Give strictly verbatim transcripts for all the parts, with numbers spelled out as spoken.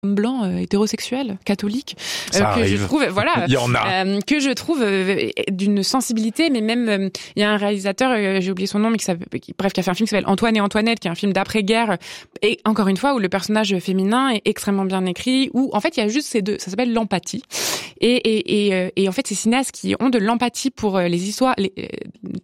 blanc euh, hétérosexuel catholique euh, Ça que arrive. je trouve voilà il y en a euh, que je trouve euh, d'une sensibilité, mais même il euh, y a un réalisateur euh, j'ai oublié son nom mais qui, qui bref qui a fait un film qui s'appelle Antoine et Antoinette, qui est un film d'après-guerre, et encore une fois où le personnage féminin est extrêmement bien écrit, où en fait il y a juste ces deux, ça s'appelle l'empathie, et et et, euh, et en fait ces cinéastes qui ont de l'empathie pour euh, les histoires les euh,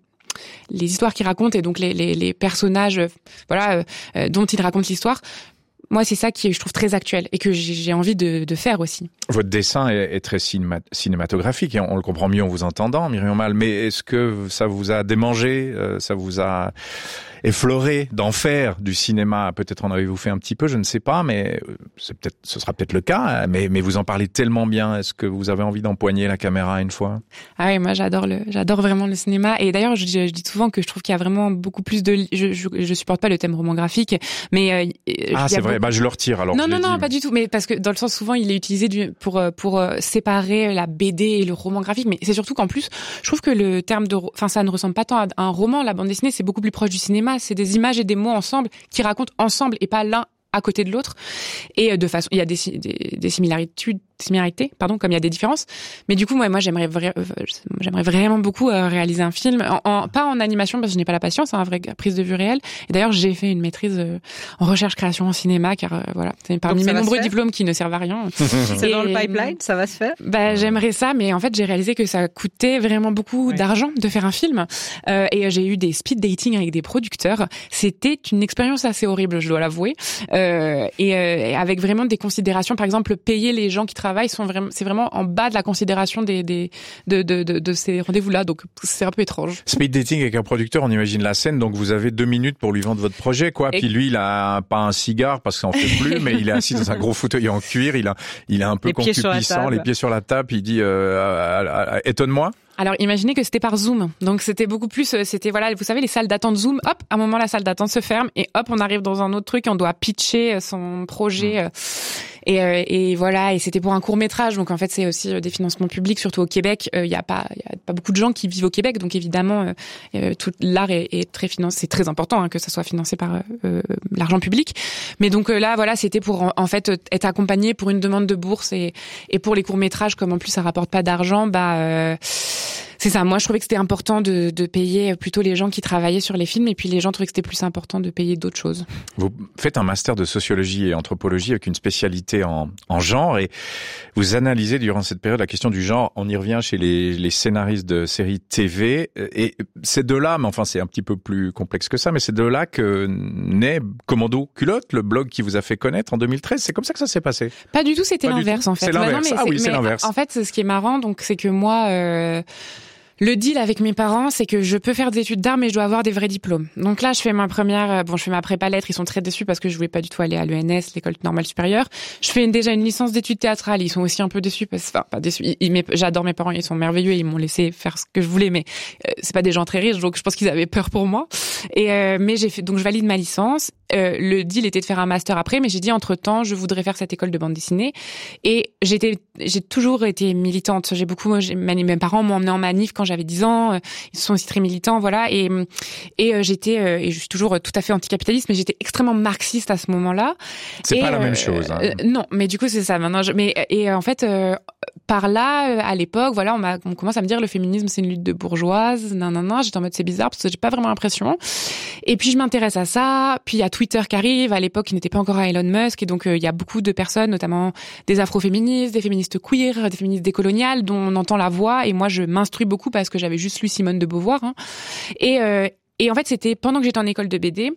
les histoires qu'ils racontent, et donc les les, les personnages euh, voilà euh, dont ils racontent l'histoire. Moi, c'est ça qui je trouve très actuel et que j'ai envie de, de faire aussi. Votre dessin est, est très cinéma, cinématographique et on, on le comprend mieux en vous entendant, Myriam Mal. Mais est-ce que ça vous a démangé, euh, ça vous a effleuré d'en faire du cinéma? Peut-être en avez-vous fait un petit peu, je ne sais pas, mais c'est peut-être, ce sera peut-être le cas. Mais, mais vous en parlez tellement bien. Est-ce que vous avez envie d'empoigner la caméra une fois? Ah oui, moi j'adore le, j'adore vraiment le cinéma. Et d'ailleurs, je, je dis souvent que je trouve qu'il y a vraiment beaucoup plus de. Je, je, je supporte pas le thème roman graphique, mais euh, ah c'est vrai. Beaucoup... Bah je le retire alors. Non je non non, dit. pas du tout. Mais parce que dans le sens souvent il est utilisé du, pour pour séparer la B D et le roman graphique. Mais c'est surtout qu'en plus, je trouve que le terme de, enfin ça ne ressemble pas tant à un roman. La bande dessinée c'est beaucoup plus proche du cinéma. C'est des images et des mots ensemble qui racontent ensemble et pas l'un à côté de l'autre. Et de façon, il y a des des, des similarités. similarités, pardon, comme il y a des différences. Mais du coup, moi, moi j'aimerais, vra- j'aimerais vraiment beaucoup euh, réaliser un film, en, en, pas en animation parce que je n'ai pas la patience, c'est hein, un vrai prise de vue réelle. Et d'ailleurs, j'ai fait une maîtrise euh, en recherche-création en cinéma, car euh, voilà, c'est parmi mes nombreux diplômes qui ne servent à rien. C'est et, dans le pipeline, ça va se faire. Bah, j'aimerais ça, mais en fait, j'ai réalisé que ça coûtait vraiment beaucoup ouais. d'argent de faire un film. Euh, et j'ai eu des speed dating avec des producteurs. C'était une expérience assez horrible, je dois l'avouer. Euh, et, euh, et avec vraiment des considérations, par exemple, payer les gens qui travaillent sont vraiment, c'est vraiment en bas de la considération des, des, de, de, de, de ces rendez-vous-là. Donc, c'est un peu étrange. Speed dating avec un producteur, on imagine la scène. Donc, vous avez deux minutes pour lui vendre votre projet, quoi. Et... Puis lui, il a pas un cigare parce qu'il en fait plus, mais il est assis dans un gros fauteuil en cuir. Il a, il est un peu les concupiscent, les pieds sur la table. Il dit, euh, euh, euh, étonne-moi. Alors, imaginez que c'était par Zoom. Donc, c'était beaucoup plus, c'était, voilà, vous savez, les salles d'attente Zoom. Hop, à un moment, la salle d'attente se ferme et hop, on arrive dans un autre truc et on doit pitcher son projet. Mmh. Et, euh, et voilà, et c'était pour un court-métrage. Donc, en fait, c'est aussi des financements publics, surtout au Québec. Il euh, y a pas, il y a pas beaucoup de gens qui vivent au Québec. Donc, évidemment, euh, tout l'art est, est très financé. C'est très important, hein, que ça soit financé par euh, l'argent public. Mais donc, euh, là, voilà, c'était pour, en, en fait, être accompagné pour une demande de bourse et, et pour les courts-métrages, comme en plus, ça rapporte pas d'argent, bah, euh, c'est ça. Moi, je trouvais que c'était important de, de payer plutôt les gens qui travaillaient sur les films, et puis les gens trouvaient que c'était plus important de payer d'autres choses. Vous faites un master de sociologie et anthropologie avec une spécialité en, en genre, et vous analysez durant cette période la question du genre. On y revient chez les, les scénaristes de séries T V, et c'est de là, mais enfin c'est un petit peu plus complexe que ça, mais c'est de là que naît Commando Culotte, le blog qui vous a fait connaître en deux mille treize. C'est comme ça que ça s'est passé? Pas du tout, c'était Pas l'inverse en fait. C'est l'inverse. Bah non, mais ah oui, c'est mais l'inverse. En fait, ce qui est marrant, donc, c'est que moi. Euh... Le deal avec mes parents, c'est que je peux faire des études d'art, mais je dois avoir des vrais diplômes. Donc là, je fais ma première, bon, je fais ma prépa lettres. Ils sont très déçus parce que je voulais pas du tout aller à l'E N S, l'école normale supérieure. Je fais une, déjà une licence d'études théâtrales. Ils sont aussi un peu déçus parce, enfin, pas déçus. Ils, ils, j'adore mes parents, ils sont merveilleux, ils m'ont laissé faire ce que je voulais, mais euh, c'est pas des gens très riches, donc je pense qu'ils avaient peur pour moi. Et euh, mais j'ai fait, donc je valide ma licence. Euh, le deal était de faire un master après, mais j'ai dit entre temps, je voudrais faire cette école de bande dessinée. Et j'étais, j'ai toujours été militante. J'ai beaucoup, j'ai, mes parents m'ont emmenée en manif quand j'avais dix ans. Ils sont aussi très militants, voilà. Et et euh, j'étais, euh, et je suis toujours tout à fait anticapitaliste, mais j'étais extrêmement marxiste à ce moment-là. C'est et, pas la euh, même chose. Hein. Euh, non, mais du coup c'est ça. Maintenant, je, mais et en fait, euh, par là, à l'époque, voilà, on m'a, on commence à me dire le féminisme c'est une lutte de bourgeoise. Non, non, non. J'étais en mode c'est bizarre parce que j'ai pas vraiment l'impression. Et puis je m'intéresse à ça. Puis il y a Twitter qui arrive. À l'époque, il n'était pas encore à Elon Musk, et donc il euh, y a beaucoup de personnes, notamment des afroféministes, des féministes queer, des féministes décoloniales, dont on entend la voix. Et moi, je m'instruis beaucoup parce que j'avais juste lu Simone de Beauvoir. Hein. Et, euh, et en fait, c'était pendant que j'étais en école de B D.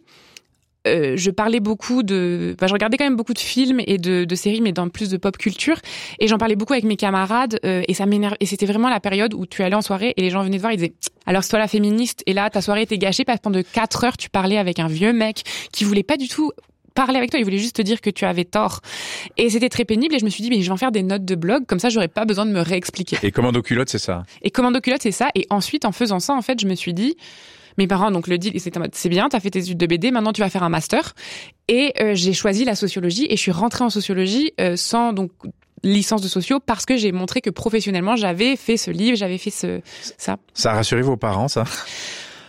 Euh, je parlais beaucoup de, bah, je regardais quand même beaucoup de films et de, de séries, mais dans plus de pop culture, et j'en parlais beaucoup avec mes camarades, euh, et ça m'énerve. Et c'était vraiment la période où tu allais en soirée et les gens venaient te voir, ils disaient alors c'est toi la féministe, et là ta soirée était gâchée parce que pendant quatre heures tu parlais avec un vieux mec qui voulait pas du tout parler avec toi, il voulait juste te dire que tu avais tort. Et c'était très pénible, et je me suis dit mais je vais en faire des notes de blog, comme ça j'aurais pas besoin de me réexpliquer. Et Commando Culotte, c'est ça. Et Commando Culotte, c'est ça. Et ensuite, en faisant ça, en fait, je me suis dit, mes parents, donc le deal, c'était en mode, c'est bien, t'as fait tes études de B D, maintenant tu vas faire un master. Et euh, j'ai choisi la sociologie, et je suis rentrée en sociologie euh, sans donc licence de socio, parce que j'ai montré que professionnellement j'avais fait ce livre, j'avais fait ce ça. Ça a rassuré vos parents, ça?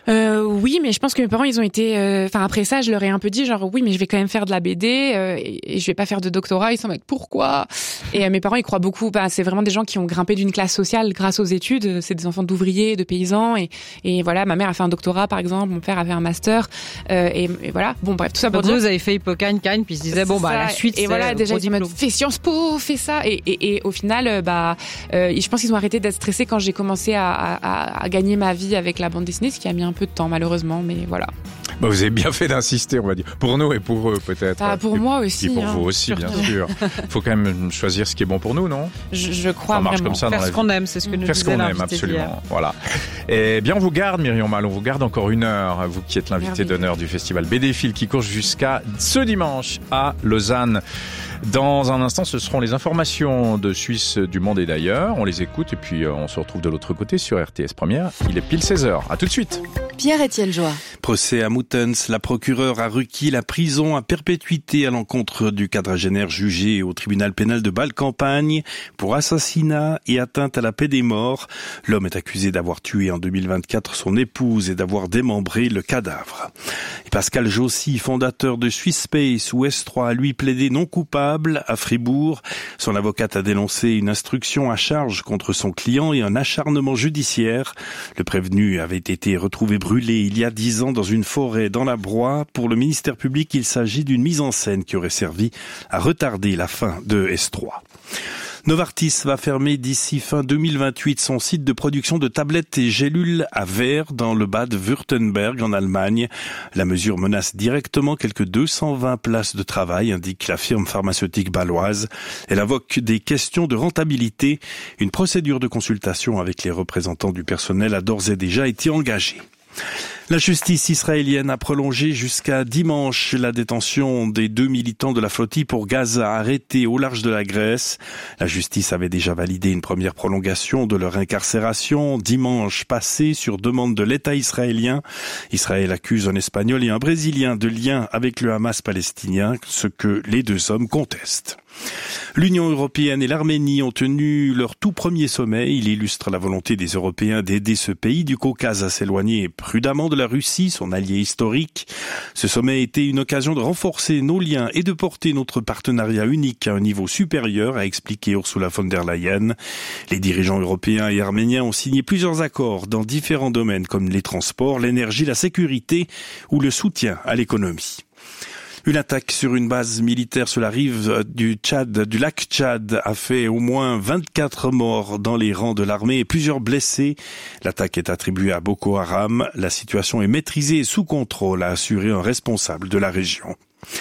Euh, oui, mais je pense que mes parents, ils ont été... Enfin, euh, après ça, je leur ai un peu dit, genre, oui, mais je vais quand même faire de la B D euh, et, et je vais pas faire de doctorat. Ils sont en mode, pourquoi ? Et euh, mes parents, ils croient beaucoup... Bah, c'est vraiment des gens qui ont grimpé d'une classe sociale grâce aux études. C'est des enfants d'ouvriers, de paysans. Et, et voilà, ma mère a fait un doctorat, par exemple. Mon père a fait un master. Euh, et, et voilà. Bon, bref, tout ça pour dire... dire... Vous avez fait Hippocagne, Cagne, puis ils se disaient, bon, bah, la suite, et c'est... voilà, déjà, ils m'ont dit, fais Sciences Po, fais ça. Et, et, et au final, bah, euh, je pense qu'ils ont arrêté d'être stressés quand j'ai commencé à, à, à gagner ma vie avec la bande dessinée, ce qui a mis un peu de temps, malheureusement, mais voilà. Bah, vous avez bien fait d'insister, on va dire. Pour nous et pour eux, peut-être. Ah, pour et, moi aussi. Et pour hein, vous aussi, bien sûr. Faut quand même choisir ce qui est bon pour nous, non ? Je, je crois ça marche vraiment. comme ça Faire dans ce la qu'on vie. aime, c'est ce que nous Faire ce disait qu'on aime, l'invité absolument. d'hier. Voilà. Eh bien, on vous garde, Myriam Mal, on vous garde encore une heure, vous qui êtes l'invité Merveilleux. d'honneur du festival B D Fil qui court jusqu'à ce dimanche à Lausanne. Dans un instant, ce seront les informations de Suisse, du monde et d'ailleurs. On les écoute et puis euh, on se retrouve de l'autre côté sur R T S Première. Il est pile seize heures. À tout de suite. Pierre-Étienne Joie. Procès à Moutens. La procureure a requis la prison à perpétuité à l'encontre du quadragénaire jugé au tribunal pénal de Bâle-Campagne pour assassinat et atteinte à la paix des morts. L'homme est accusé d'avoir tué en deux mille vingt-quatre son épouse et d'avoir démembré le cadavre. Et Pascal Jossy, fondateur de Swiss Space ou S trois, a lui plaidé non coupable à Fribourg. Son avocate a dénoncé une instruction à charge contre son client et un acharnement judiciaire. Le prévenu avait été retrouvé brûlé il y a dix ans dans une forêt dans la Broye. Pour le ministère public, il s'agit d'une mise en scène qui aurait servi à retarder la fin de S trois. Novartis va fermer d'ici fin deux mille vingt-huit son site de production de tablettes et gélules à verre dans le Bade-Württemberg en Allemagne. La mesure menace directement quelques deux cent vingt places de travail, indique la firme pharmaceutique bâloise. Elle invoque des questions de rentabilité. Une procédure de consultation avec les représentants du personnel a d'ores et déjà été engagée. La justice israélienne a prolongé jusqu'à dimanche la détention des deux militants de la flottille pour Gaza arrêtés au large de la Grèce. La justice avait déjà validé une première prolongation de leur incarcération dimanche passé sur demande de l'État israélien. Israël accuse un Espagnol et un Brésilien de lien avec le Hamas palestinien, ce que les deux hommes contestent. L'Union européenne et l'Arménie ont tenu leur tout premier sommet. Il illustre la volonté des Européens d'aider ce pays du Caucase à s'éloigner prudemment de la Russie, son allié historique. Ce sommet était une occasion de renforcer nos liens et de porter notre partenariat unique à un niveau supérieur, a expliqué Ursula von der Leyen. Les dirigeants européens et arméniens ont signé plusieurs accords dans différents domaines comme les transports, l'énergie, la sécurité ou le soutien à l'économie. Une attaque sur une base militaire sur la rive du Tchad, du lac Tchad, a fait au moins vingt-quatre morts dans les rangs de l'armée et plusieurs blessés. L'attaque est attribuée à Boko Haram. La situation est maîtrisée et sous contrôle, a assuré un responsable de la région.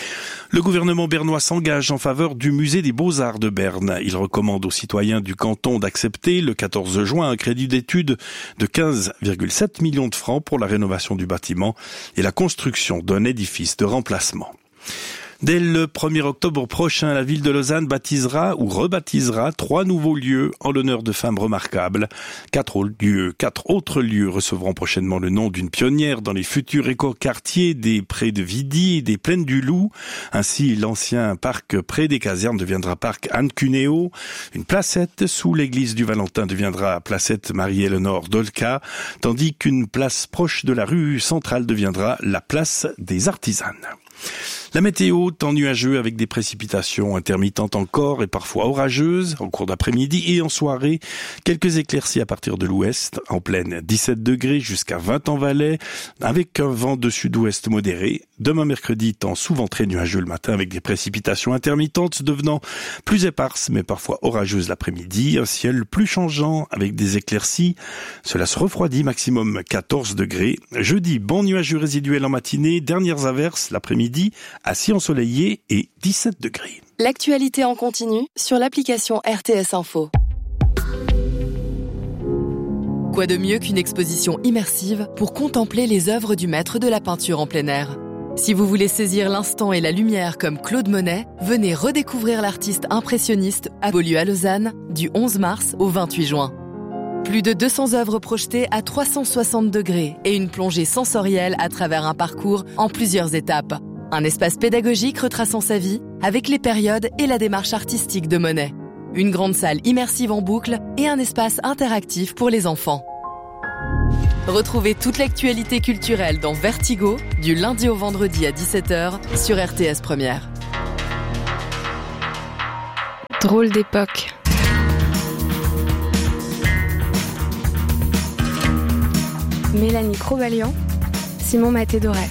Le gouvernement bernois s'engage en faveur du musée des Beaux-Arts de Berne. Il recommande aux citoyens du canton d'accepter le quatorze juin un crédit d'études de quinze virgule sept millions de francs pour la rénovation du bâtiment et la construction d'un édifice de remplacement. Dès le premier octobre prochain, la ville de Lausanne baptisera ou rebaptisera trois nouveaux lieux en l'honneur de femmes remarquables. Quatre lieux, quatre autres lieux recevront prochainement le nom d'une pionnière dans les futurs écoquartiers des Prés de Vidy et des Plaines du Loup. Ainsi, l'ancien parc près des casernes deviendra parc Anne Cuneo. Une placette sous l'église du Valentin deviendra placette Marie-Éléonore Dolka, tandis qu'une place proche de la rue centrale deviendra la place des Artisanes. La météo, temps nuageux avec des précipitations intermittentes encore et parfois orageuses en cours d'après-midi et en soirée. Quelques éclaircies à partir de l'ouest, en pleine dix-sept degrés jusqu'à vingt en Valais, avec un vent de sud-ouest modéré. Demain mercredi, temps souvent très nuageux le matin avec des précipitations intermittentes devenant plus éparses mais parfois orageuses l'après-midi. Un ciel plus changeant avec des éclaircies. Cela se refroidit, maximum quatorze degrés. Jeudi, bon nuageux résiduel en matinée, dernières averses l'après-midi, assis ensoleillé et dix-sept degrés. L'actualité en continu sur l'application R T S Info. Quoi de mieux qu'une exposition immersive pour contempler les œuvres du maître de la peinture en plein air ? Si vous voulez saisir l'instant et la lumière comme Claude Monet, venez redécouvrir l'artiste impressionniste à Beaulieu à Lausanne du onze mars au vingt-huit juin. Plus de deux cents œuvres projetées à trois cent soixante degrés et une plongée sensorielle à travers un parcours en plusieurs étapes. Un espace pédagogique retraçant sa vie avec les périodes et la démarche artistique de Monet. Une grande salle immersive en boucle et un espace interactif pour les enfants. Retrouvez toute l'actualité culturelle dans Vertigo, du lundi au vendredi à dix-sept heures sur R T S Première. Drôle d'époque. Mélanie Crobalian, Simon Maté-Doré.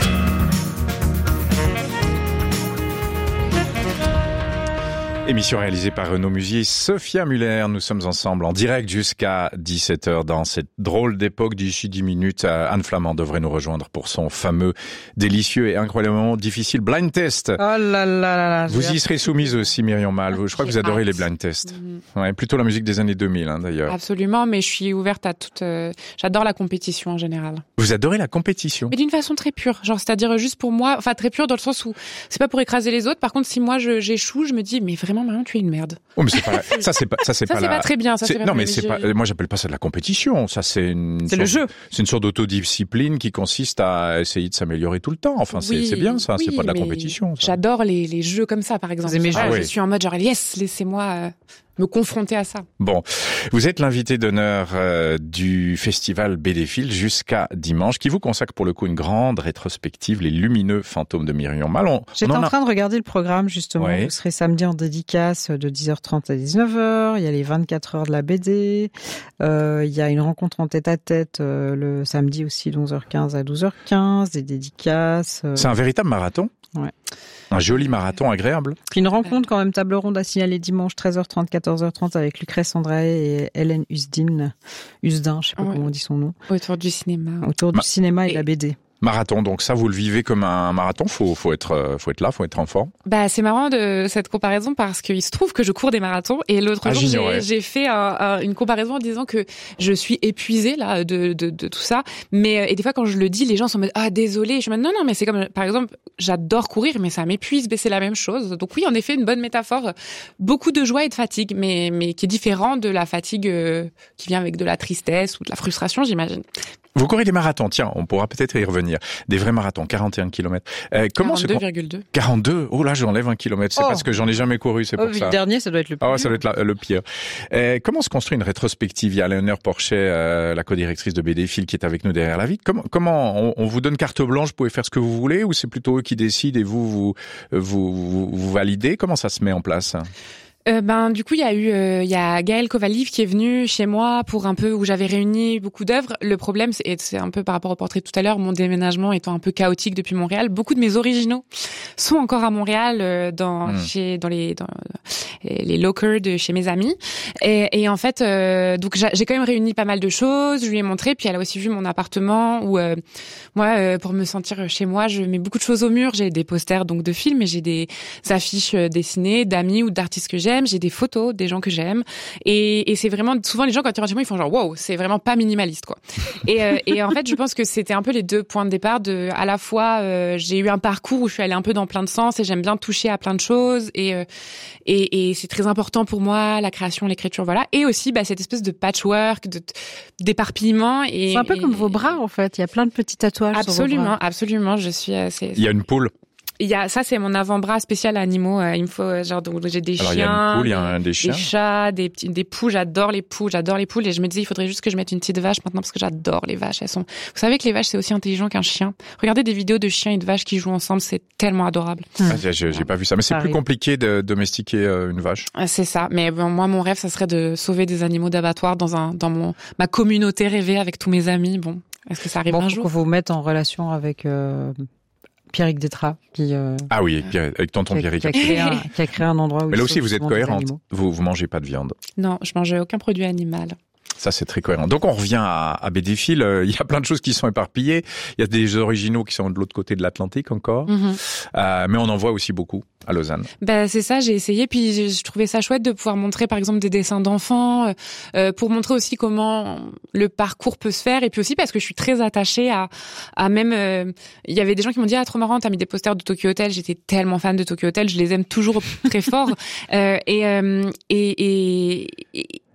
Émission réalisée par Renaud Musier, Sophia Muller. Nous sommes ensemble en direct jusqu'à dix-sept heures dans cette drôle d'époque. D'ici dix minutes, Anne Flamand devrait nous rejoindre pour son fameux, délicieux et incroyablement difficile blind test. Oh là là là là. Vous y serez soumise aussi, Myriam Mal. Je crois que vous adorez hâte. les blind tests. Mm-hmm. Ouais, plutôt la musique des années deux mille, hein, d'ailleurs. Absolument, mais je suis ouverte à toute... Euh... J'adore la compétition en général. Vous adorez la compétition? Mais d'une façon très pure. Genre, c'est-à-dire juste pour moi... Enfin, très pure dans le sens où c'est pas pour écraser les autres. Par contre, si moi je, j'échoue, je me dis, mais vraiment, Marion, tu es une merde. Oh, mais c'est pas, ça, c'est pas, ça, c'est ça, pas c'est la... pas très bien. Ça, c'est, c'est non, mais c'est pas, moi, j'appelle pas ça de la compétition. Ça, c'est une C'est sorte, le jeu. C'est une sorte d'autodiscipline qui consiste à essayer de s'améliorer tout le temps. Enfin, oui, c'est, c'est bien, ça. Oui, c'est pas de la compétition. Ça. J'adore les, les jeux comme ça, par exemple. Vous aimez ah, jouer. Je suis en mode genre, yes, laissez-moi euh, me confronter à ça. Bon. Vous êtes l'invité d'honneur euh, du festival B D Fil jusqu'à dimanche, qui vous consacre pour le coup une grande rétrospective, les lumineux fantômes de Myriam Mal. On, J'étais on en, en a... train de regarder le programme, justement. Ouais. Vous serez samedi en dédicace de dix heures trente à dix-neuf heures. Il y a les vingt-quatre heures de la B D. Euh, il y a une rencontre en tête-à-tête euh, le samedi aussi de onze heures quinze à douze heures quinze, des dédicaces. Euh... C'est un véritable marathon. Ouais. Un joli marathon agréable. Puis une rencontre quand même, table ronde à signaler dimanche treize heures trente, quatorze heures trente avec Lucrèce Andrae et Hélène Usdin, Usdin, je sais pas ouais. comment on dit son nom. Autour du cinéma. Autour du Ma... cinéma et de la B D. Marathon, donc ça vous le vivez comme un marathon, faut faut être faut être là, faut être en forme. Bah c'est marrant de cette comparaison parce qu'il se trouve que je cours des marathons et l'autre ah, jour j'ai, j'ai fait un, un, une comparaison en disant que je suis épuisée là de de, de tout ça, mais et des fois quand je le dis les gens sont en mode ah désolé, je me dis non non mais c'est comme par exemple j'adore courir mais ça m'épuise, mais c'est la même chose. Donc oui en effet une bonne métaphore, beaucoup de joie et de fatigue, mais mais qui est différent de la fatigue euh, qui vient avec de la tristesse ou de la frustration j'imagine. Vous courez des marathons, tiens, on pourra peut-être y revenir. Des vrais marathons, quarante et un kilomètres. Euh, comment quarante-deux virgule deux. quarante-deux Oh là, j'enlève un kilomètre. C'est oh. parce que j'en ai jamais couru, c'est pour oh, ça. Le dernier, ça doit être le pire. Ah, oh, ça doit être la, le pire. Euh, comment se construit une rétrospective? Il y a Léonore Porchet, euh, la co-directrice de B D Fil, qui est avec nous derrière la vitre. Comment, comment on, on vous donne carte blanche, vous pouvez faire ce que vous voulez, ou c'est plutôt eux qui décident et vous, vous, vous, vous, vous validez? Comment ça se met en place? Euh, ben du coup il y a eu euh, il y a Gaël Kovaliv qui est venu chez moi pour un peu où j'avais réuni beaucoup d'œuvres. Le problème c'est, et c'est un peu par rapport au portrait tout à l'heure, mon déménagement étant un peu chaotique depuis Montréal, beaucoup de mes originaux sont encore à Montréal euh, dans mmh. chez dans les dans les lockers de chez mes amis et, et en fait euh, donc j'ai quand même réuni pas mal de choses, je lui ai montré, puis elle a aussi vu mon appartement où euh, moi euh, pour me sentir chez moi, je mets beaucoup de choses au mur, j'ai des posters donc de films et j'ai des affiches dessinées d'amis ou d'artistes que j'aime. J'ai des photos des gens que j'aime et, et c'est vraiment souvent les gens quand ils rentrent chez moi ils font genre wow c'est vraiment pas minimaliste quoi et, euh, et en fait je pense que c'était un peu les deux points de départ de à la fois euh, j'ai eu un parcours où je suis allée un peu dans plein de sens et j'aime bien toucher à plein de choses et euh, et, et c'est très important pour moi la création l'écriture voilà et aussi bah cette espèce de patchwork de d'éparpillement et c'est un peu et, comme vos bras en fait il y a plein de petits tatouages absolument sur vos bras. Absolument je suis assez il y a une poule. Il y a ça c'est mon avant-bras spécial animaux, il me faut genre donc j'ai des Alors, chiens, il y a une poule, il y a un, des, des chiens. des chats, des petits des poules, j'adore les poules, j'adore les poules et je me disais il faudrait juste que je mette une petite vache maintenant parce que j'adore les vaches, elles sont Vous savez que les vaches c'est aussi intelligent qu'un chien. Regardez des vidéos de chiens et de vaches qui jouent ensemble, c'est tellement adorable. Mmh. Ah, j'ai, j'ai pas vu ça mais c'est ça plus arrive. Compliqué de domestiquer une vache. C'est ça, mais bon, moi mon rêve ça serait de sauver des animaux d'abattoir dans un dans mon ma communauté rêvée avec tous mes amis. Bon, est-ce que ça arrive bon, un faut jour qu'on vous mette en relation avec euh... Pierrick Détras, qui euh, ah oui, avec, avec tonton Pierrick, qui a, créé un, qui a créé un endroit où mais là aussi vous êtes cohérente. Vous vous mangez pas de viande? Non, je mange aucun produit animal. Ça, c'est très cohérent. Donc, on revient à, à B D Fil. Il y a plein de choses qui sont éparpillées. Il y a des originaux qui sont de l'autre côté de l'Atlantique encore. Mm-hmm. Euh, mais on en voit aussi beaucoup à Lausanne. Ben, c'est ça, j'ai essayé. Puis, je, je trouvais ça chouette de pouvoir montrer, par exemple, des dessins d'enfants, euh, pour montrer aussi comment le parcours peut se faire. Et puis aussi parce que je suis très attachée à, à même, euh, il y avait des gens qui m'ont dit, ah, trop marrant, t'as mis des posters de Tokyo Hotel. J'étais tellement fan de Tokyo Hotel. Je les aime toujours très fort. Euh, et, euh, et, et, et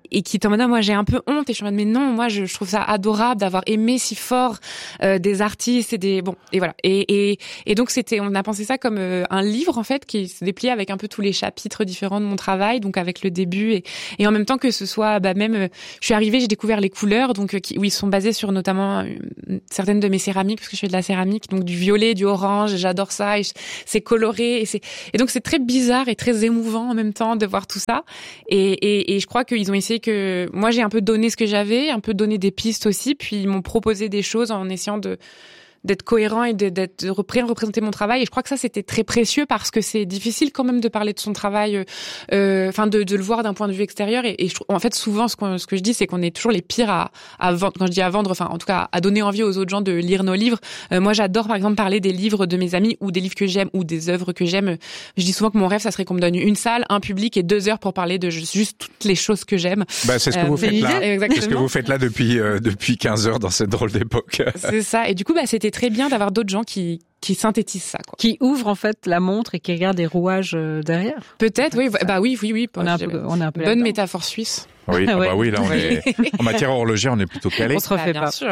et qui est en mode, moi j'ai un peu honte, et je suis en mode, mais non, moi je, je trouve ça adorable d'avoir aimé si fort euh, des artistes et des bon et voilà et et et donc c'était, on a pensé ça comme euh, un livre en fait qui se dépliait avec un peu tous les chapitres différents de mon travail, donc avec le début et et en même temps que ce soit bah même euh, je suis arrivée, j'ai découvert les couleurs, donc euh, qui, où ils sont basés sur notamment euh, certaines de mes céramiques, parce que je fais de la céramique, donc du violet, du orange, et j'adore ça, et je, c'est coloré, et c'est et donc c'est très bizarre et très émouvant en même temps de voir tout ça, et et, et je crois qu'ils ont essayé que moi j'ai un peu donné ce que j'avais, un peu donné des pistes aussi, puis ils m'ont proposé des choses en essayant de d'être cohérent et de, d'être de représenter mon travail, et je crois que ça c'était très précieux parce que c'est difficile quand même de parler de son travail, euh, enfin de, de le voir d'un point de vue extérieur, et, et je, en fait souvent ce, qu'on, ce que je dis c'est qu'on est toujours les pires à, à vendre, quand je dis à vendre, enfin en tout cas à donner envie aux autres gens de lire nos livres. Euh, moi j'adore par exemple parler des livres de mes amis ou des livres que j'aime ou des œuvres que j'aime. Je dis souvent que mon rêve ça serait qu'on me donne une salle, un public et deux heures pour parler de juste toutes les choses que j'aime. Bah c'est ce que euh, vous faites là. Exactement. C'est ce que vous faites là depuis euh, depuis quinze heures dans cette drôle d'époque. C'est ça, et du coup bah c'était très bien d'avoir d'autres gens qui qui synthétisent ça, quoi. Qui ouvrent en fait la montre et qui regardent les rouages derrière. Peut-être, oui, bah oui, oui, oui. On a un peu, on a un peu bonne métaphore suisse. Oui, ah ouais. bah oui, là on est en matière horlogère, on est plutôt calé. On se refait bah, bien pas. Sûr.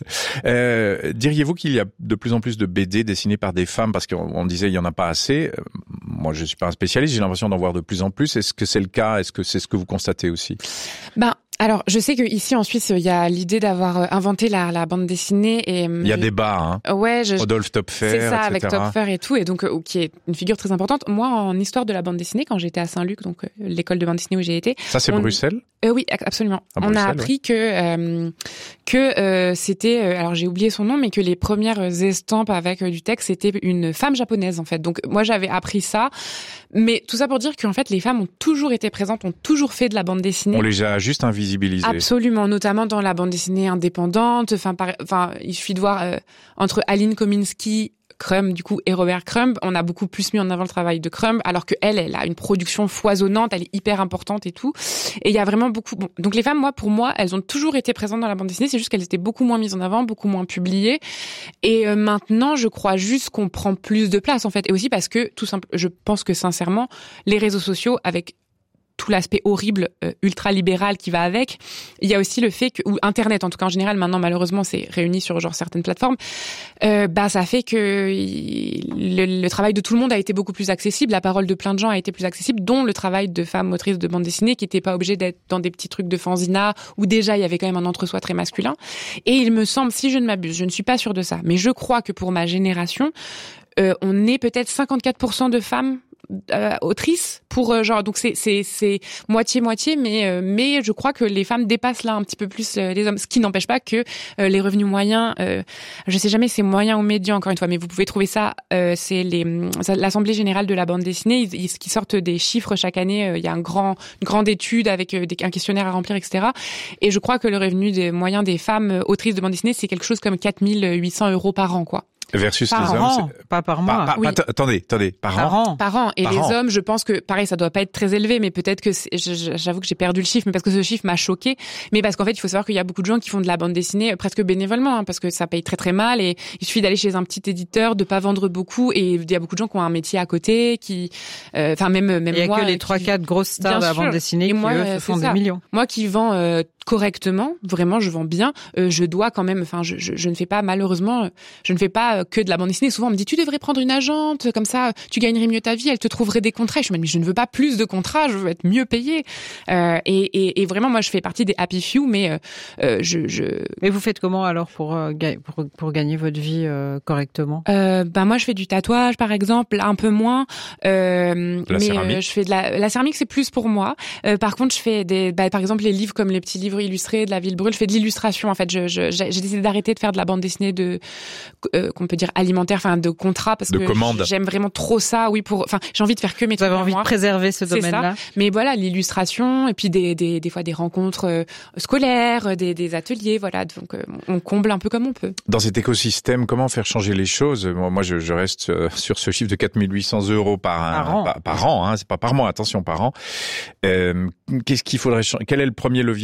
Euh, diriez-vous qu'il y a de plus en plus de B D dessinés par des femmes, parce qu'on on disait il y en a pas assez. Moi, je suis pas un spécialiste, j'ai l'impression d'en voir de plus en plus. Est-ce que c'est le cas? Est-ce que c'est ce que vous constatez aussi? Ben. Alors, je sais que ici en Suisse, il y a l'idée d'avoir inventé la, la bande dessinée, et il y a débat, hein. Ouais, je, Rodolphe Töpffer, c'est ça, et cetera. avec Töpffer et tout, et donc euh, qui est une figure très importante. Moi, en histoire de la bande dessinée, quand j'étais à Saint-Luc, donc euh, l'école de bande dessinée où j'ai été. Ça, c'est on... Bruxelles. Euh, oui, absolument. À on Bruxelles, a appris ouais. que euh, que euh, c'était, euh, alors j'ai oublié son nom, mais que les premières estampes avec euh, du texte, c'était une femme japonaise en fait. Donc moi, j'avais appris ça, mais tout ça pour dire qu'en fait, les femmes ont toujours été présentes, ont toujours fait de la bande dessinée. On les a juste invisibilisées. Absolument, notamment dans la bande dessinée indépendante. Enfin, par, enfin, il suffit de voir euh, entre Aline Kominsky, Crumb, du coup, et Robert Crumb, on a beaucoup plus mis en avant le travail de Crumb, alors que elle, elle a une production foisonnante, elle est hyper importante et tout. Et il y a vraiment beaucoup. Bon, donc les femmes, moi, pour moi, elles ont toujours été présentes dans la bande dessinée. C'est juste qu'elles étaient beaucoup moins mises en avant, beaucoup moins publiées. Et euh, maintenant, je crois juste qu'on prend plus de place, en fait, et aussi parce que, tout simple, je pense que sincèrement, les réseaux sociaux avec tout l'aspect horrible, euh, ultra-libéral qui va avec. Il y a aussi le fait que, ou Internet, en tout cas en général, maintenant malheureusement c'est réuni sur genre certaines plateformes, euh, bah ça fait que il, le, le travail de tout le monde a été beaucoup plus accessible, la parole de plein de gens a été plus accessible, dont le travail de femmes autrices de bande dessinée qui n'étaient pas obligées d'être dans des petits trucs de fanzina, où déjà il y avait quand même un entre-soi très masculin. Et il me semble, si je ne m'abuse, je ne suis pas sûre de ça, mais je crois que pour ma génération, euh, on est peut-être cinquante-quatre pour cent de femmes Euh, autrice pour euh, genre, donc c'est c'est c'est moitié moitié, mais euh, mais je crois que les femmes dépassent là un petit peu plus euh, les hommes, ce qui n'empêche pas que euh, les revenus moyens, euh, je sais jamais c'est moyen ou médian encore une fois, mais vous pouvez trouver ça, euh, c'est les l'Assemblée générale de la bande dessinée, ils, ils qui sortent des chiffres chaque année, euh, il y a un grand une grande étude avec euh, des, un questionnaire à remplir, et cetera. Et je crois que le revenu des moyens des femmes autrices de bande dessinée, c'est quelque chose comme quatre mille huit cents euros par an, quoi. Versus par les an, hommes, c'est... pas par mois. Par, par, oui. par, attendez, attendez, par, par an. an. Par an. Et par les an. hommes, je pense que, pareil, ça doit pas être très élevé, mais peut-être que c'est, j'avoue que j'ai perdu le chiffre, mais parce que ce chiffre m'a choqué. Mais parce qu'en fait, il faut savoir qu'il y a beaucoup de gens qui font de la bande dessinée presque bénévolement, hein, parce que ça paye très très mal, et il suffit d'aller chez un petit éditeur, de pas vendre beaucoup, et il y a beaucoup de gens qui ont un métier à côté, qui, enfin, euh, même, même moi. Il y a moi, que les trois, quatre grosses stars de la bande dessinée et qui, moi, eux, se font des millions. Moi qui vends, euh, correctement, vraiment, je vends bien, euh, je dois quand même, enfin, je, je, je ne fais pas, malheureusement, je ne fais pas que de la bande dessinée. Souvent, on me dit, tu devrais prendre une agente, comme ça, tu gagnerais mieux ta vie, elle te trouverait des contrats. Je me dis, mais je ne veux pas plus de contrats, je veux être mieux payée. Euh, et, et, et vraiment, moi, je fais partie des happy few, mais euh, je, je. Mais vous faites comment alors pour euh, pour, pour gagner votre vie euh, correctement? Euh, ben moi, je fais du tatouage, par exemple, un peu moins. Euh, la mais céramique. Euh, je fais de la, la céramique, c'est plus pour moi. Euh, par contre, je fais des, bah, par exemple, les livres comme les petits livres illustrés de la Ville Brûle. Je fais de l'illustration. En fait, je, je, j'ai, j'ai décidé d'arrêter de faire de la bande dessinée de, euh, qu'on peut dire alimentaire, enfin de contrat, parce de que commande. J'aime vraiment trop ça. Oui, pour, enfin, j'ai envie de faire que mes trucs. Vous avez envie moi. de préserver ce domaine-là. Ça. Mais voilà, l'illustration et puis des, des, des fois des rencontres euh, scolaires, des, des ateliers. Voilà, donc euh, on comble un peu comme on peut. Dans cet écosystème, comment faire changer les choses? Moi, moi je, je reste euh, sur ce chiffre de quatre mille huit cents euros par, un, par an. Par, par an, hein, c'est pas par mois, attention, par an. Euh, qu'est-ce qu'il faudrait changer? Quel est le premier levier sur lequel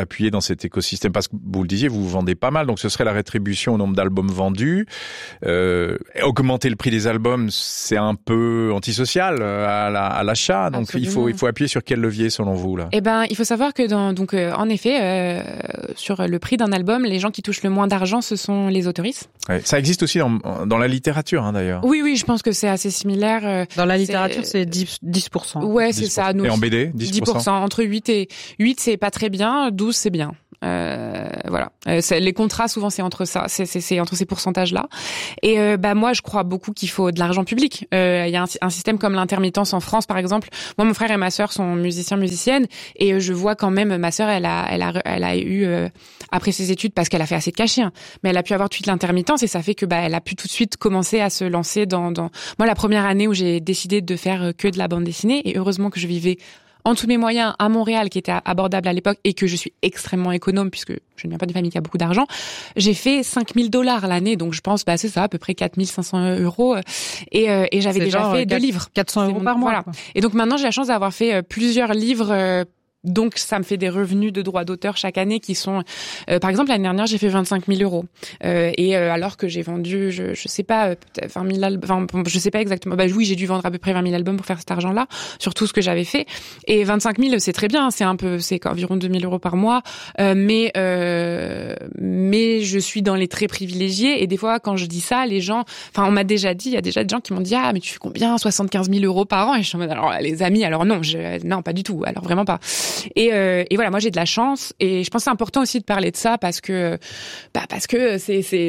appuyer dans cet écosystème? Parce que vous le disiez, vous vous vendez pas mal, donc ce serait la rétribution au nombre d'albums vendus. Euh, augmenter le prix des albums, c'est un peu antisocial à, la, à l'achat, donc il faut, il faut appuyer sur quel levier selon vous là? Eh ben, il faut savoir que dans, donc euh, en effet, euh, sur le prix d'un album, les gens qui touchent le moins d'argent, ce sont les autoristes. Ouais, ça existe aussi dans, dans la littérature, hein, d'ailleurs. Oui, oui, je pense que c'est assez similaire. Euh, dans la littérature, c'est, c'est dix pour cent. Ouais, c'est ça. Nous, et en B D, dix pour cent. dix pour cent. Entre huit et huit, c'est pas très bien. douze, c'est bien. Euh, voilà. Euh, c'est, les contrats, souvent, c'est entre ça, c'est, c'est, c'est entre ces pourcentages-là. Et euh, bah moi, je crois beaucoup qu'il faut de l'argent public. Il euh, y a un, un système comme l'intermittence en France, par exemple. Moi, mon frère et ma sœur sont musiciens, musiciennes, et euh, je vois quand même ma sœur, elle a, elle a, elle a eu euh, après ses études, parce qu'elle a fait assez de cachets, hein, mais elle a pu avoir tout de suite l'intermittence, et ça fait que bah elle a pu tout de suite commencer à se lancer dans, dans. Moi, la première année où j'ai décidé de faire que de la bande dessinée, et heureusement que je vivais en tous mes moyens à Montréal, qui était abordable à l'époque, et que je suis extrêmement économe puisque je ne viens pas d'une famille qui a beaucoup d'argent, j'ai fait cinq mille dollars l'année, donc je pense, bah c'est ça, à peu près quatre mille cinq cents euros, et, euh, et j'avais c'est déjà fait deux livres. quatre cents euros par mois. Voilà. Quoi. Et donc maintenant, j'ai la chance d'avoir fait plusieurs livres. Euh, Donc, ça me fait des revenus de droits d'auteur chaque année qui sont, euh, par exemple, l'année dernière, j'ai fait vingt-cinq mille euros. Euh, et euh, alors que j'ai vendu, je, je sais pas, euh, peut-être vingt mille albums, enfin, je sais pas exactement. Bah oui, j'ai dû vendre à peu près vingt mille albums pour faire cet argent-là, sur tout ce que j'avais fait. Et vingt-cinq mille, c'est très bien, c'est un peu, c'est environ deux mille euros par mois. Euh, mais, euh, mais je suis dans les très privilégiés. Et des fois, quand je dis ça, les gens, enfin, on m'a déjà dit, il y a déjà des gens qui m'ont dit, ah, mais tu fais combien? soixante-quinze mille euros par an? Et je suis en mode, alors, les amis, alors non, je, non, pas du tout. Alors vraiment pas. Et, euh, et voilà, moi j'ai de la chance, et je pense que c'est important aussi de parler de ça parce que, bah parce que c'est c'est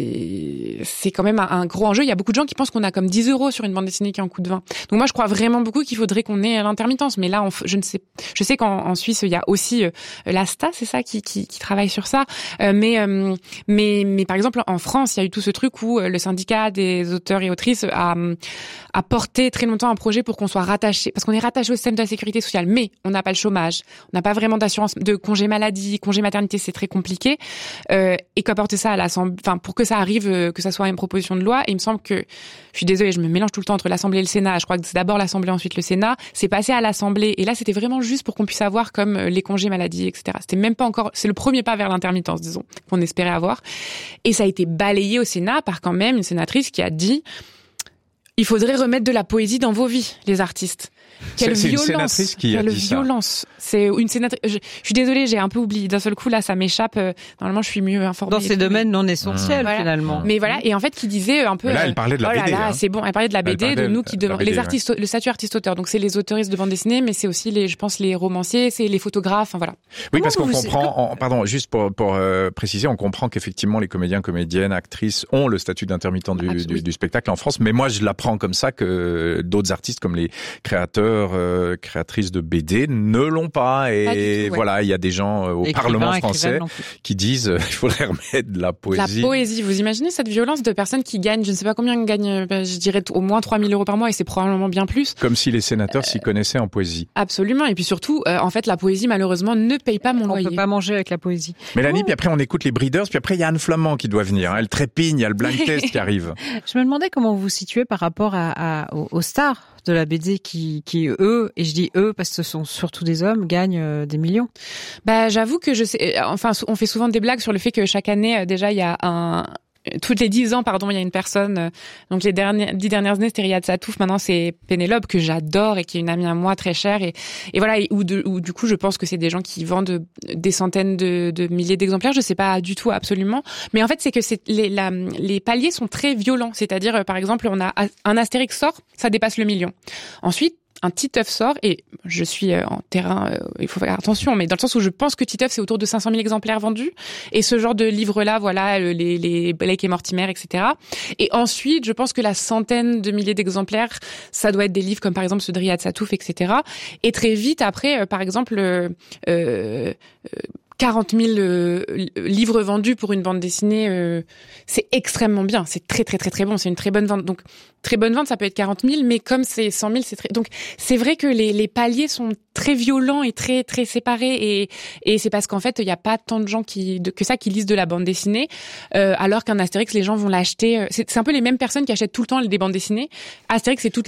c'est c'est quand même un, un gros enjeu. Il y a beaucoup de gens qui pensent qu'on a comme dix euros sur une bande dessinée qui est en coup de vingt. Donc moi je crois vraiment beaucoup qu'il faudrait qu'on ait l'intermittence. Mais là, on, je ne sais, je sais qu'en en Suisse il y a aussi euh, l'Asta, c'est ça qui, qui qui travaille sur ça. Euh, mais euh, mais mais par exemple en France, il y a eu tout ce truc où le syndicat des auteurs et autrices a a porté très longtemps un projet pour qu'on soit rattaché, parce qu'on est rattaché au système de la sécurité sociale, mais on n'a pas le chômage. On n'a pas vraiment d'assurance de congé maladie, congé maternité, c'est très compliqué. Euh, et qu'apporter ça à l'Assemblée, enfin pour que ça arrive, euh, que ça soit une proposition de loi. Et il me semble que, je suis désolée, je me mélange tout le temps entre l'Assemblée et le Sénat. Je crois que c'est d'abord l'Assemblée, ensuite le Sénat. C'est passé à l'Assemblée, et là c'était vraiment juste pour qu'on puisse avoir comme les congés maladie, et cetera. C'était même pas encore, c'est le premier pas vers l'intermittence, disons, qu'on espérait avoir. Et ça a été balayé au Sénat par quand même une sénatrice qui a dit: il faudrait remettre de la poésie dans vos vies, les artistes. Quelle c'est, violence! C'est une sénatrice qui Quelle a dit violence! Ça. C'est une sénatrice. Je, je suis désolée, j'ai un peu oublié. D'un seul coup, là, ça m'échappe. Normalement, je suis mieux informée. Dans ces domaines non essentiels, voilà. Finalement. Mais voilà. Et en fait, qui disait un peu. Mais là, elle parlait de la oh là B D. Là, hein. c'est bon. Elle parlait de la B D, de nous qui demandons les artistes, ouais. Le statut artiste-auteur. Donc, c'est les autoristes de bande dessinée, mais c'est aussi les, je pense, les romanciers, c'est les photographes. Enfin, voilà. Oui, Comment parce qu'on comprend. En, pardon, juste pour, pour euh, préciser, on comprend qu'effectivement, les comédiens, comédiennes, actrices ont le statut d'intermittent du, du, du spectacle en France. Mais moi, je l'apprends comme ça que d'autres artistes, comme les créateurs, euh, créatrices de B D, ne l'ont pas. Et pas tout, ouais. Voilà, il y a des gens euh, au écrivain, Parlement français qui disent euh, il faudrait remettre de la poésie. La poésie. Vous imaginez cette violence de personnes qui gagnent, je ne sais pas combien gagnent, ben, je dirais au moins trois mille euros par mois, et c'est probablement bien plus. Comme si les sénateurs euh, s'y connaissaient en poésie. Absolument. Et puis surtout, euh, en fait, la poésie, malheureusement, ne paye pas mon on loyer. On peut pas manger avec la poésie. Mélanie, oh. Puis après on écoute les Breeders, puis après il y a Anne Flamand qui doit venir. Hein. Elle trépigne, il y a le blind test qui arrive. Je me demandais comment vous vous situez par rapport à, à, aux, aux stars de la B D qui, qui eux, et je dis eux parce que ce sont surtout des hommes, gagnent euh, des millions. Bah, j'avoue que je sais, enfin, on fait souvent des blagues sur le fait que chaque année, déjà, il y a un, toutes les dix ans, pardon, il y a une personne, donc les dernières, dix dernières années, c'était Riyad Satouf, maintenant c'est Pénélope, que j'adore et qui est une amie à moi très chère, et, et voilà, et où, de, où du coup, je pense que c'est des gens qui vendent des centaines de, de milliers d'exemplaires, je sais pas du tout absolument, mais en fait, c'est que c'est, les, la, les paliers sont très violents, c'est-à-dire, par exemple, on a un Astérix sort, ça dépasse le million. Ensuite, un Titeuf sort, et je suis en terrain, euh, il faut faire attention, mais dans le sens où je pense que Titeuf, c'est autour de cinq cent mille exemplaires vendus, et ce genre de livre-là, voilà, les, les Blake et Mortimer, et cetera. Et ensuite, je pense que la centaine de milliers d'exemplaires, ça doit être des livres comme par exemple ceux de Riyad Satouf, et cetera. Et très vite, après, euh, par exemple, euh, euh, quarante mille euh, livres vendus pour une bande dessinée, euh, c'est extrêmement bien. C'est très, très, très, très bon. C'est une très bonne vente. Donc, très bonne vente, ça peut être quarante mille, mais comme c'est cent mille, c'est très... Donc, c'est vrai que les, les paliers sont très violents et très, très séparés. Et, et c'est parce qu'en fait, il n'y a pas tant de gens qui, de, que ça qui lisent de la bande dessinée. Euh, alors qu'un Astérix, les gens vont l'acheter. C'est, c'est un peu les mêmes personnes qui achètent tout le temps des bandes dessinées. Astérix, c'est toute la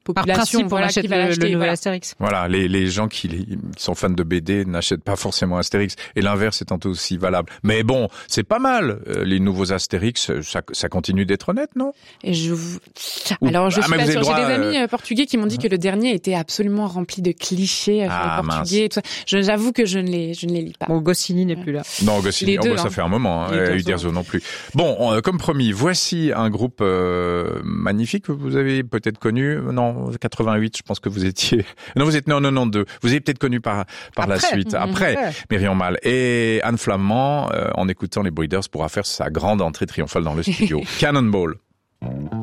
population, par principe, voilà, on achète qui va le, l'acheter, le nouvel voilà. Astérix. Voilà, les, les gens qui, qui sont fans de B D n'achètent pas forcément Astérix. Et l'inverse étant aussi valable. Mais bon, c'est pas mal. Euh, les nouveaux Astérix, ça, ça continue d'être honnête, non? Et je... Alors, je ah, suis pas sûre. Droit, J'ai des euh... amis portugais qui m'ont dit que le dernier était absolument rempli de clichés ah, sur le portugais. Tout ça. Je, j'avoue que je ne les, je ne les lis pas. Bon, Goscinny n'est plus là. Non, Goscinny, oh, deux, bah, ça hein. fait un moment. Hein. Et Uderzo non plus. Bon, on, comme promis, voici un groupe euh, magnifique que vous avez peut-être connu. Non, quatre-vingt-huit, je pense que vous étiez... Non, vous êtes né en quatre-vingt-deux. Vous avez peut-être connu par, par la suite. Après, mmh. Myriam Mal. Et Anne Flamand, euh, en écoutant les Breeders, pourra faire sa grande entrée triomphale dans le studio. Cannonball.